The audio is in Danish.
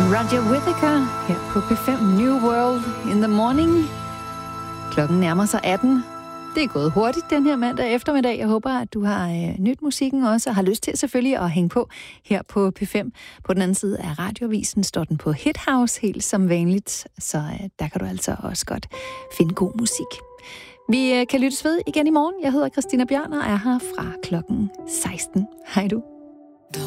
Roger Whittaker her på P5 New World in the Morning. Klokken nærmer sig 18. Det er gået hurtigt den her mandag eftermiddag. Jeg håber, at du har nyt musikken også, og har lyst til selvfølgelig at hænge på her på P5. På den anden side af radioavisen står den på Hit House, helt som vanligt. Så der kan du altså også godt finde god musik. Vi kan lyttes ved igen i morgen. Jeg hedder Christina Bjørn og er her fra klokken 16. Hej du.